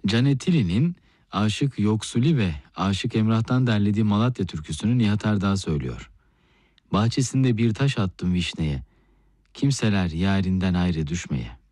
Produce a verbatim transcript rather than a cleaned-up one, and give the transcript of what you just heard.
Canetili'nin Aşık Yoksuli ve Aşık Emrah'tan derlediği Malatya türküsünü Nihat Erdağ söylüyor. Bahçesinde bir taş attım vişneye, kimseler yarinden ayrı düşmeye.